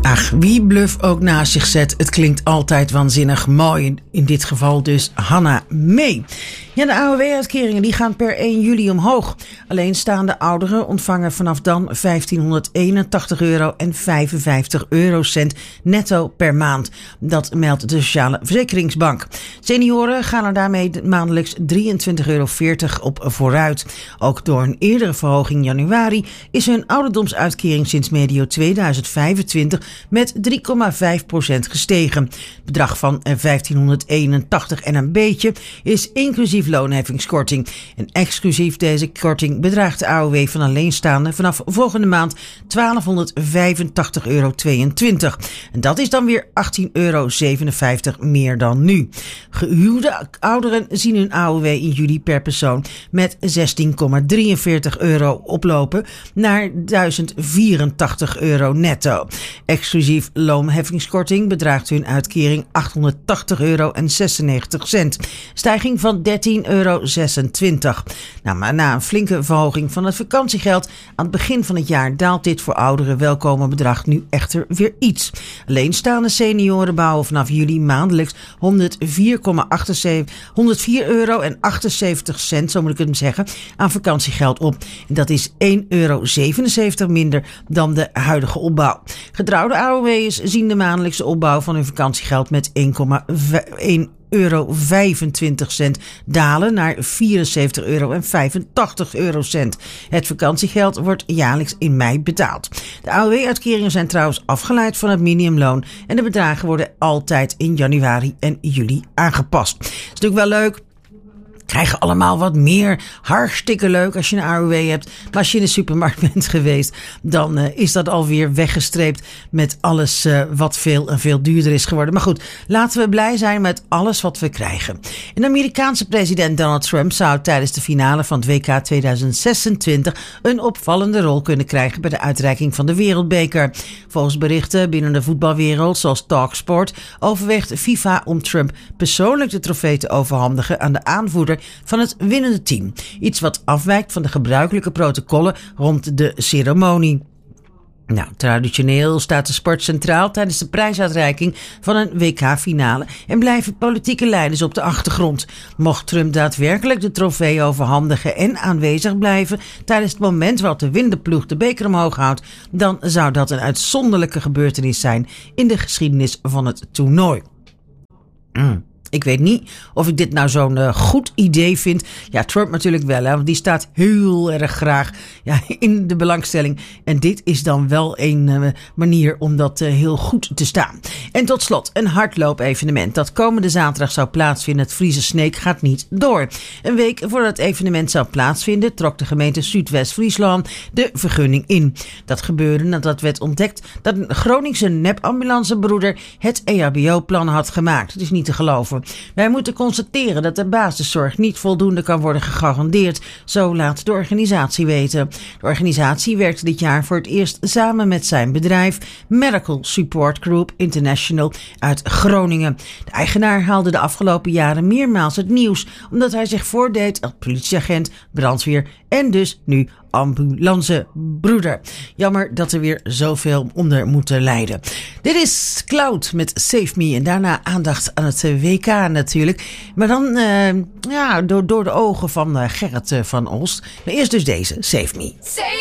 Ach, wie bluf ook naast zich zet, het klinkt altijd waanzinnig mooi. In dit geval dus Hanna Mee. Ja, de AOW-uitkeringen die gaan per 1 juli omhoog. Alleenstaande ouderen ontvangen vanaf dan €1581 en 55 eurocent netto per maand. Dat meldt de Sociale Verzekeringsbank. Senioren gaan er daarmee maandelijks €23,40 op vooruit. Ook door een eerdere verhoging in januari is hun ouderdomsuitkering sinds medio 2025 met 3,5% gestegen. Het bedrag van €1581 en een beetje is inclusief loonheffingskorting. En exclusief deze korting bedraagt de AOW van alleenstaanden vanaf volgende maand €1285,22. En dat is dan weer €18,57 meer dan nu. Gehuwde ouderen zien hun AOW in juli per persoon met €16,43 oplopen naar €1084 netto. Exclusief loonheffingskorting bedraagt hun uitkering €880,96. Stijging van €13,26. Nou, maar na een flinke verhoging van het vakantiegeld aan het begin van het jaar daalt dit voor ouderen welkome bedrag nu echter weer iets. Alleenstaande senioren bouwen vanaf juli maandelijks €104,78, zo moet ik het zeggen, aan vakantiegeld op. En dat is €1,77 minder dan de huidige opbouw. Getrouwde AOW'ers zien de maandelijkse opbouw van hun vakantiegeld met €1,25 dalen naar €74,85. Het vakantiegeld wordt jaarlijks in mei betaald. De AOW-uitkeringen zijn trouwens afgeleid van het minimumloon en de bedragen worden altijd in januari en juli aangepast. Dat is natuurlijk wel leuk. Krijgen allemaal wat meer. Hartstikke leuk als je een AOW hebt. Maar als je in de supermarkt bent geweest, dan is dat alweer weggestreept met alles wat veel en veel duurder is geworden. Maar goed, laten we blij zijn met alles wat we krijgen. En de Amerikaanse president Donald Trump zou tijdens de finale van het WK 2026 een opvallende rol kunnen krijgen bij de uitreiking van de Wereldbeker. Volgens berichten binnen de voetbalwereld, zoals Talksport, overweegt FIFA om Trump persoonlijk de trofee te overhandigen aan de aanvoerder van het winnende team. Iets wat afwijkt van de gebruikelijke protocollen rond de ceremonie. Nou, traditioneel staat de sport centraal tijdens de prijsuitreiking van een WK-finale en blijven politieke leiders op de achtergrond. Mocht Trump daadwerkelijk de trofee overhandigen en aanwezig blijven tijdens het moment waarop de winnende ploeg de beker omhoog houdt, dan zou dat een uitzonderlijke gebeurtenis zijn in de geschiedenis van het toernooi. Ik weet niet of ik dit nou zo'n goed idee vind. Ja, Trump natuurlijk wel, hè, want die staat heel erg graag in de belangstelling. En dit is dan wel een manier om dat heel goed te staan. En tot slot, een hardloop-evenement dat komende zaterdag zou plaatsvinden. Het Friese Sneek gaat niet door. Een week voordat het evenement zou plaatsvinden, trok de gemeente Zuidwest-Friesland de vergunning in. Dat gebeurde nadat werd ontdekt dat een Groningse nepambulancebroeder het EHBO-plan had gemaakt. Het is niet te geloven. Wij moeten constateren dat de basiszorg niet voldoende kan worden gegarandeerd, zo laat de organisatie weten. De organisatie werkte dit jaar voor het eerst samen met zijn bedrijf Medical Support Group International uit Groningen. De eigenaar haalde de afgelopen jaren meermaals het nieuws, omdat hij zich voordeed als politieagent, brandweer en dus nu ambulancebroeder. Jammer dat er weer zoveel onder moeten lijden. Dit is Cloud met Save Me en daarna aandacht aan het WK natuurlijk. Maar dan door de ogen van Gerrit van Olst. Maar eerst dus deze, Save Me.